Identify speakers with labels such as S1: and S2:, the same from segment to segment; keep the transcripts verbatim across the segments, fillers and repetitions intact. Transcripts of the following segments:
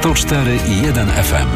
S1: sto cztery i jeden F M.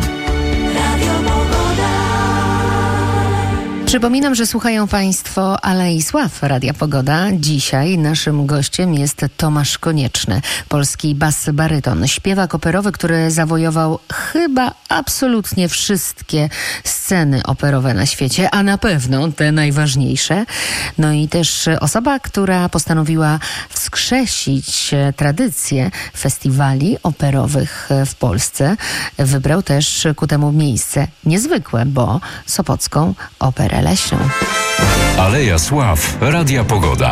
S2: Przypominam, że słuchają Państwo Alei Sław Radia Pogoda. Dzisiaj naszym gościem jest Tomasz Konieczny, polski bas-baryton, śpiewak operowy, który zawojował chyba absolutnie wszystkie sceny operowe na świecie, a na pewno te najważniejsze. No i też osoba, która postanowiła wskrzesić tradycję festiwali operowych w Polsce. Wybrał też ku temu miejsce niezwykłe, bo Sopocką Operę Leśną.
S1: Aleja Sław Radia Pogoda.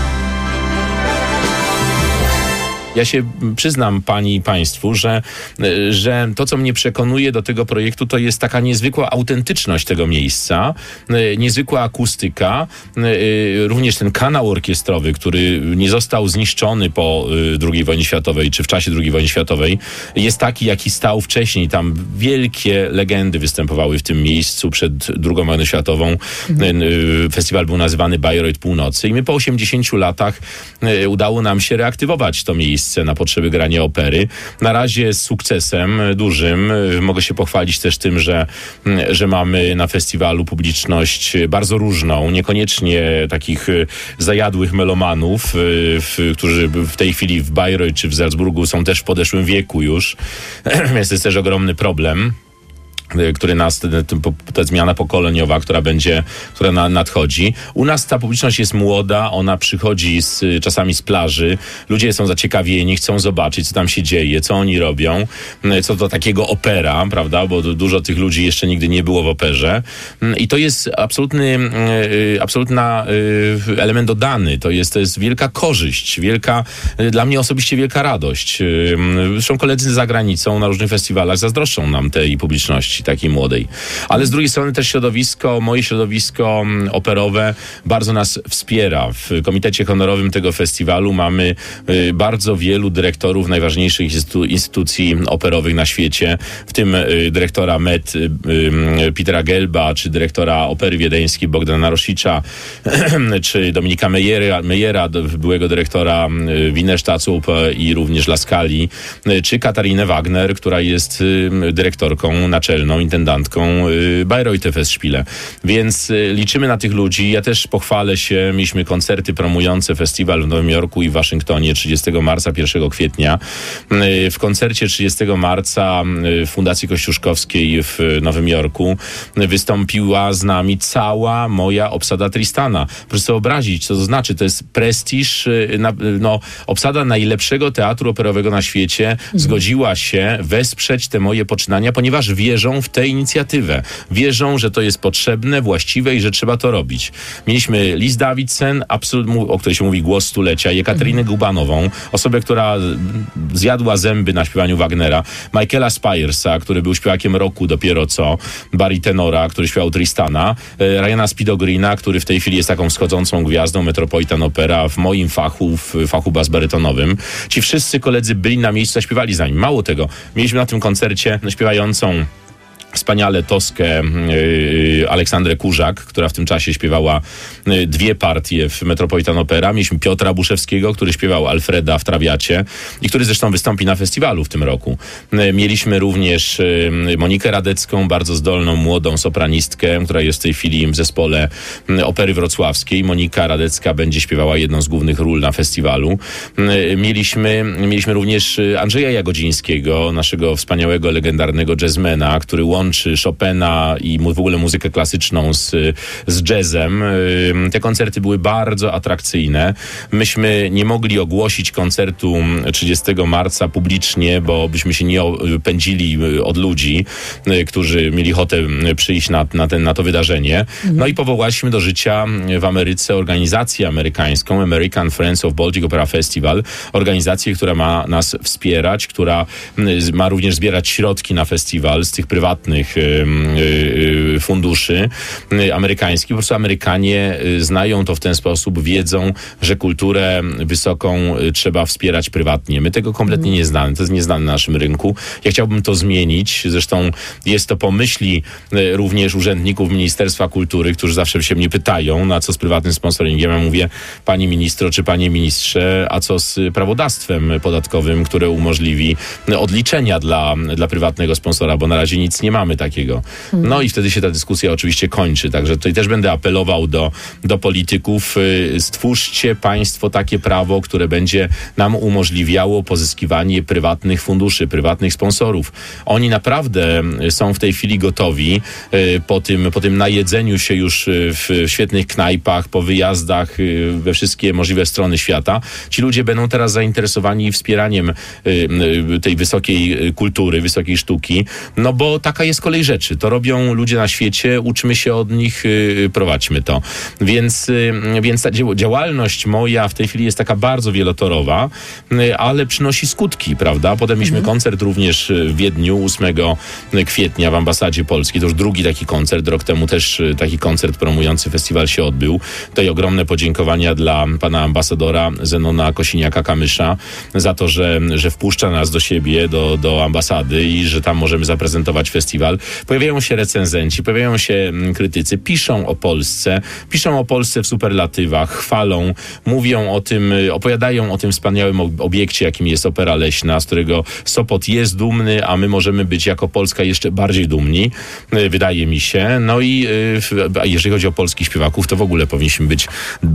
S3: Ja się przyznam pani i państwu, że, że to, co mnie przekonuje do tego projektu, to jest taka niezwykła autentyczność tego miejsca, niezwykła akustyka, również ten kanał orkiestrowy, który nie został zniszczony po drugiej wojnie światowej, czy w czasie drugiej wojny światowej, jest taki, jaki stał wcześniej. Tam wielkie legendy występowały w tym miejscu przed drugą wojną światową. Mhm. Festiwal był nazywany Bayreuth Północy i my po osiemdziesięciu latach udało nam się reaktywować to miejsce na potrzeby grania opery. Na razie z sukcesem dużym. Mogę się pochwalić też tym, że, że mamy na festiwalu publiczność bardzo różną, niekoniecznie takich zajadłych melomanów, w, którzy w tej chwili w Bayreuth czy w Salzburgu są też w podeszłym wieku już. Więc to jest też ogromny problem, który nas, ta zmiana pokoleniowa, która będzie, która na, nadchodzi. U nas ta publiczność jest młoda, ona przychodzi z, czasami z plaży, ludzie są zaciekawieni, chcą zobaczyć, co tam się dzieje, co oni robią, co to takiego opera, prawda, bo dużo tych ludzi jeszcze nigdy nie było w operze. I to jest absolutny, absolutna element dodany, to jest, to jest wielka korzyść, wielka, dla mnie osobiście wielka radość. Zresztą koledzy za granicą na różnych festiwalach zazdroszczą nam tej publiczności takiej młodej. Ale z drugiej strony też środowisko, moje środowisko operowe bardzo nas wspiera. W komitecie honorowym tego festiwalu mamy y, bardzo wielu dyrektorów najważniejszych instytu- instytucji operowych na świecie, w tym y, dyrektora M E T y, y, Petera Gelba, czy dyrektora Opery Wiedeńskiej Bogdana Rosicza, czy Dominika Mejera, Mejera, byłego dyrektora y, Wiener Staatsoper i również La Scali, y, czy Katarinę Wagner, która jest y, dyrektorką naczelną, intendantką y, Bayreuther Festspiele. Więc y, liczymy na tych ludzi. Ja też pochwalę się. Mieliśmy koncerty promujące festiwal w Nowym Jorku i w Waszyngtonie trzydziestego marca, pierwszego kwietnia. Y, w koncercie trzydziestego marca y, w Fundacji Kościuszkowskiej w Nowym Jorku y, wystąpiła z nami cała moja obsada Tristana. Proszę sobie wyobrazić, co to znaczy. To jest prestiż, y, na, y, no, obsada najlepszego teatru operowego na świecie mhm. zgodziła się wesprzeć te moje poczynania, ponieważ wierzą w tę inicjatywę. Wierzą, że to jest potrzebne, właściwe i że trzeba to robić. Mieliśmy Liz Davidson, absolut, o której się mówi głos stulecia, Jekaterinę Gubanową, osobę, która zjadła zęby na śpiewaniu Wagnera, Michaela Spiersa, który był śpiewakiem roku dopiero co, Barry Tenora, który śpiewał Tristana, Ryana Spidogreena, który w tej chwili jest taką wschodzącą gwiazdą Metropolitan Opera w moim fachu, w fachu bas-barytonowym. Ci wszyscy koledzy byli na miejscu, zaśpiewali za nim. Mało tego, mieliśmy na tym koncercie śpiewającą wspaniale Toskę yy, Aleksandrę Kurzak, która w tym czasie śpiewała yy, dwie partie w Metropolitan Opera. Mieliśmy Piotra Buszewskiego, który śpiewał Alfreda w Trawiacie i który zresztą wystąpi na festiwalu w tym roku. Yy, mieliśmy również yy, Monikę Radecką, bardzo zdolną, młodą sopranistkę, która jest w tej chwili w zespole yy, Opery Wrocławskiej. Monika Radecka będzie śpiewała jedną z głównych ról na festiwalu. Yy, mieliśmy, mieliśmy również Andrzeja Jagodzińskiego, naszego wspaniałego, legendarnego jazzmana, który łączy Chopina i w ogóle muzykę klasyczną z, z jazzem. Te koncerty były bardzo atrakcyjne. Myśmy nie mogli ogłosić koncertu trzydziestego marca publicznie, bo byśmy się nie pędzili od ludzi, którzy mieli ochotę przyjść na, na, ten, na to wydarzenie. No i powołaliśmy do życia w Ameryce organizację amerykańską, American Friends of Baltic Opera Festival, organizację, która ma nas wspierać, która ma również zbierać środki na festiwal z tych prywatnych prywatnych funduszy amerykańskich. Po prostu Amerykanie znają to w ten sposób, wiedzą, że kulturę wysoką trzeba wspierać prywatnie. My tego kompletnie nie znamy. To jest nieznane na naszym rynku. Ja chciałbym to zmienić. Zresztą jest to po myśli również urzędników Ministerstwa Kultury, którzy zawsze się mnie pytają, no a co z prywatnym sponsoringiem? Ja mówię, pani ministro czy panie ministrze, a co z prawodawstwem podatkowym, które umożliwi odliczenia dla, dla prywatnego sponsora, bo na razie nic nie mamy takiego. No i wtedy się ta dyskusja oczywiście kończy. Także tutaj też będę apelował do, do polityków. Stwórzcie państwo takie prawo, które będzie nam umożliwiało pozyskiwanie prywatnych funduszy, prywatnych sponsorów. Oni naprawdę są w tej chwili gotowi po tym, po tym najedzeniu się już w świetnych knajpach, po wyjazdach we wszystkie możliwe strony świata. Ci ludzie będą teraz zainteresowani wspieraniem tej wysokiej kultury, wysokiej sztuki, no bo taka jest kolej rzeczy. To robią ludzie na świecie, uczmy się od nich, prowadźmy to. Więc, więc ta działalność moja w tej chwili jest taka bardzo wielotorowa, ale przynosi skutki, prawda? Potem mieliśmy mhm. koncert również w Wiedniu ósmego kwietnia w Ambasadzie Polskiej. To już drugi taki koncert. Rok temu też taki koncert promujący festiwal się odbył. Tutaj ogromne podziękowania dla pana ambasadora Zenona Kosiniaka-Kamysza za to, że, że wpuszcza nas do siebie, do, do ambasady i że tam możemy zaprezentować festiwal. Pojawiają się recenzenci, pojawiają się krytycy, piszą o Polsce, piszą o Polsce w superlatywach, chwalą, mówią o tym, opowiadają o tym wspaniałym obiekcie, jakim jest Opera Leśna, z którego Sopot jest dumny, a my możemy być jako Polska jeszcze bardziej dumni, wydaje mi się. No i a jeżeli chodzi o polskich śpiewaków, to w ogóle powinniśmy być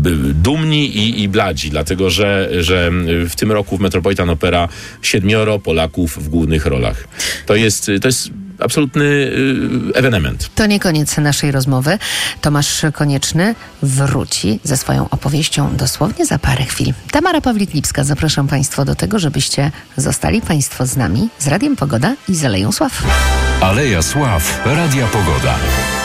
S3: dumni i, i bladzi, dlatego że, że w tym roku w Metropolitan Opera siedmioro Polaków w głównych rolach. To jest, to jest absolutny ewenement.
S2: To nie koniec naszej rozmowy. Tomasz Konieczny wróci ze swoją opowieścią dosłownie za parę chwil. Tamara Pawlik-Lipska, zapraszam Państwa do tego, żebyście zostali Państwo z nami, z Radiem Pogoda i z Aleją Sław.
S1: Aleja Sław, Radia Pogoda.